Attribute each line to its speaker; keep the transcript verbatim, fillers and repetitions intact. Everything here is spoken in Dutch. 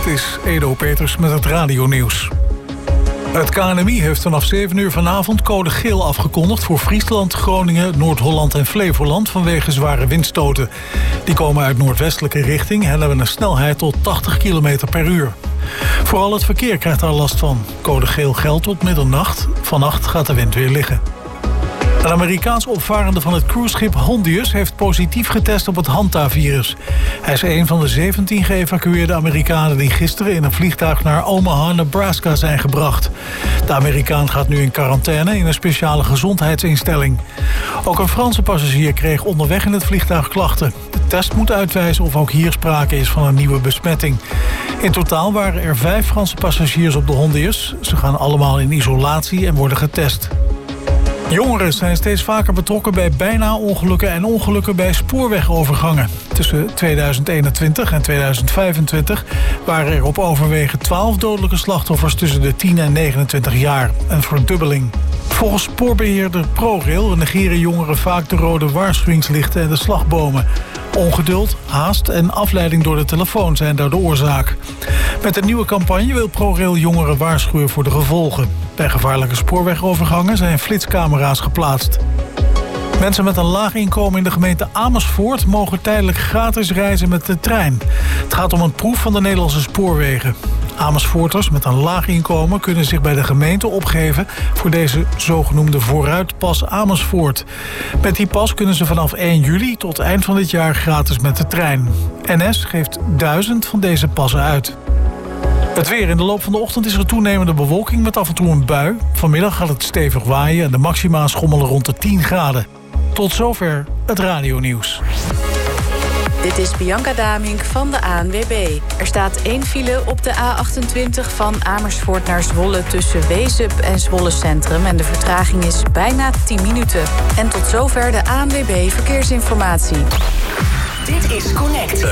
Speaker 1: Dit is Edo Peters met het radionieuws. Het K N M I heeft vanaf zeven uur vanavond code geel afgekondigd voor Friesland, Groningen, Noord-Holland en Flevoland vanwege zware windstoten. Die komen uit noordwestelijke richting en hebben een snelheid tot tachtig kilometer per uur. Vooral het verkeer krijgt daar last van. Code geel geldt tot middernacht. Vannacht gaat de wind weer liggen. Een Amerikaans opvarende van het cruiseschip Hondius heeft positief getest op het Hanta-virus. Hij is een van de zeventien geëvacueerde Amerikanen die gisteren in een vliegtuig naar Omaha, Nebraska zijn gebracht. De Amerikaan gaat nu in quarantaine in een speciale gezondheidsinstelling. Ook een Franse passagier kreeg onderweg in het vliegtuig klachten. De test moet uitwijzen of ook hier sprake is van een nieuwe besmetting. In totaal waren er vijf Franse passagiers op de Hondius. Ze gaan allemaal in isolatie en worden getest. Jongeren zijn steeds vaker betrokken bij bijna-ongelukken en ongelukken bij spoorwegovergangen. Tussen tweeduizend eenentwintig en tweeduizend vijfentwintig waren er op overwegen twaalf dodelijke slachtoffers tussen de tien en negenentwintig jaar. Een verdubbeling. Volgens spoorbeheerder ProRail negeren jongeren vaak de rode waarschuwingslichten en de slagbomen. Ongeduld, haast en afleiding door de telefoon zijn daar de oorzaak. Met een nieuwe campagne wil ProRail jongeren waarschuwen voor de gevolgen. Bij gevaarlijke spoorwegovergangen zijn flitscamera's geplaatst. Mensen met een laag inkomen in de gemeente Amersfoort mogen tijdelijk gratis reizen met de trein. Het gaat om een proef van de Nederlandse spoorwegen. Amersfoorters met een laag inkomen kunnen zich bij de gemeente opgeven voor deze zogenoemde Vooruitpas Amersfoort. Met die pas kunnen ze vanaf één juli tot eind van dit jaar gratis met de trein. N S geeft duizend van deze passen uit. Het weer. In de loop van de ochtend is er toenemende bewolking met af en toe een bui. Vanmiddag gaat het stevig waaien en de maxima schommelen rond de tien graden. Tot zover het radionieuws.
Speaker 2: Dit is Bianca Damink van de A N W B. Er staat één file op de A achtentwintig van Amersfoort naar Zwolle tussen Wezep en Zwolle Centrum. En de vertraging is bijna tien minuten. En tot zover de A N W B Verkeersinformatie.
Speaker 3: Dit is Connect.